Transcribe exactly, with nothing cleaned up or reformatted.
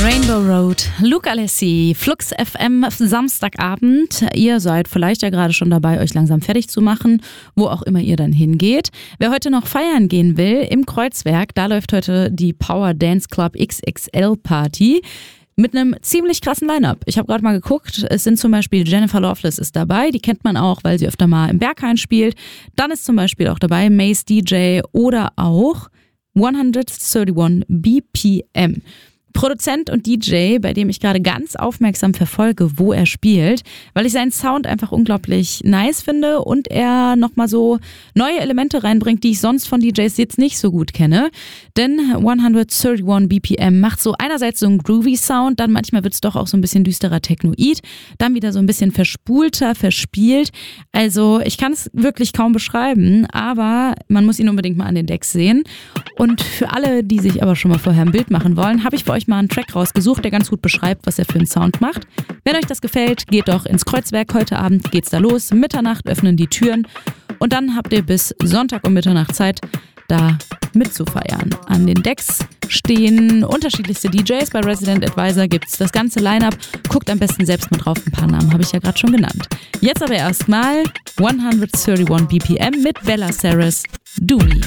Rainbow Road, Luke Alessi, Flux F M, Samstagabend. Ihr seid vielleicht ja gerade schon dabei, euch langsam fertig zu machen, wo auch immer ihr dann hingeht. Wer heute noch feiern gehen will, im Kreuzwerk, da läuft heute die Power Dance Club X X L Party. Mit einem ziemlich krassen Line-Up. Ich habe gerade mal geguckt, es sind zum Beispiel Jennifer Lawless ist dabei, die kennt man auch, weil sie öfter mal im Berghain spielt. Dann ist zum Beispiel auch dabei Mace D J oder auch hunderteinunddreißig B P M. Produzent und D J, bei dem ich gerade ganz aufmerksam verfolge, wo er spielt, weil ich seinen Sound einfach unglaublich nice finde und er nochmal so neue Elemente reinbringt, die ich sonst von D Js jetzt nicht so gut kenne. Denn hunderteinunddreißig B P M macht so einerseits so einen groovy Sound, dann manchmal wird es doch auch so ein bisschen düsterer Technoid, dann wieder so ein bisschen verspulter, verspielt. Also ich kann es wirklich kaum beschreiben, aber man muss ihn unbedingt mal an den Decks sehen. Und für alle, die sich aber schon mal vorher ein Bild machen wollen, habe ich für euch mal einen Track rausgesucht, der ganz gut beschreibt, was er für einen Sound macht. Wenn euch das gefällt, geht doch ins Kreuzwerk. Heute Abend geht's da los. Mitternacht öffnen die Türen und dann habt ihr bis Sonntag um Mitternacht Zeit, da mitzufeiern. An den Decks stehen unterschiedlichste D Js. Bei Resident Advisor gibt's das ganze Line-Up. Guckt am besten selbst mal drauf. Ein paar Namen habe ich ja gerade schon genannt. Jetzt aber erstmal hunderteinunddreißig B P M mit Bella Saris, Do Me.